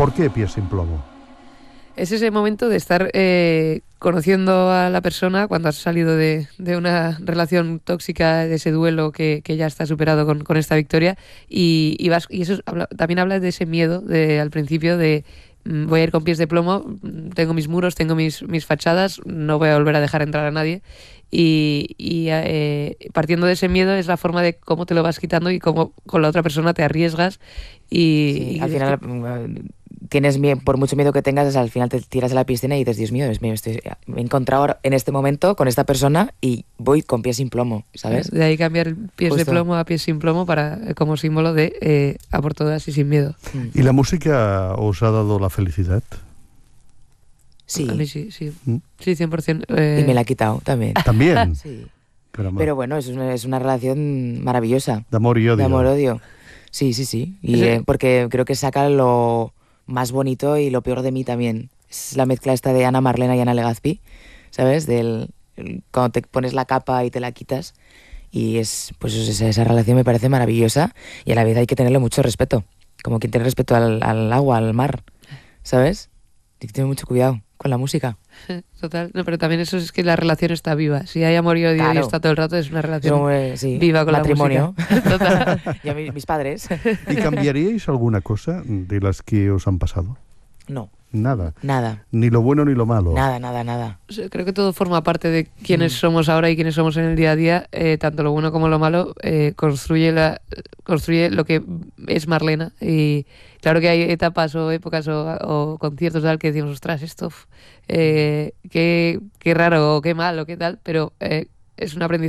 ¿Por qué Pies sin plomo? Es ese momento de estar conociendo a la persona cuando has salido de una relación tóxica, de ese duelo que ya está superado con esta victoria, y eso también habla de ese miedo al principio de voy a ir con pies de plomo, tengo mis muros, tengo mis fachadas, no voy a volver a dejar entrar a nadie, y partiendo de ese miedo es la forma de cómo te lo vas quitando y cómo con la otra persona te arriesgas y al final tienes miedo, por mucho miedo que tengas, al final te tiras a la piscina y dices, Dios mío, me he encontrado ahora en este momento con esta persona y voy con pies sin plomo, ¿sabes? De ahí cambiar pies Justo. de plomo a pies sin plomo como símbolo de a por todas y sin miedo. ¿Y la música os ha dado la felicidad? Sí. A mí sí. Sí, ¿Mm? sí 100%. Y me la ha quitado también. También. Sí. Caramba. Pero bueno, es una relación maravillosa. De amor y odio. De amor-odio. Sí. Y porque creo que saca lo más bonito y lo peor de mí también. Es la mezcla esta de Ana Marlena y Ana Legazpi, ¿sabes? Cuando te pones la capa y te la quitas. Y esa relación me parece maravillosa y a la vez hay que tenerle mucho respeto. Como quien tiene respeto al agua, al mar, ¿sabes? Hay que tener mucho cuidado con la música. Total. No, pero también eso es que la relación está viva. Si hay amor y odio y está todo el rato, es una relación viva con matrimonio. La música. Total. Y a mis padres. ¿Y cambiaríais alguna cosa de las que os han pasado? No. Nada. Nada. Ni lo bueno ni lo malo. Nada. O sea, creo que todo forma parte de quiénes somos ahora y quiénes somos en el día a día. Tanto lo bueno como lo malo construye lo que es Marlena. Y claro que hay etapas o épocas o conciertos tal que decimos, ostras, esto qué raro o qué mal o qué tal, pero es un aprendizaje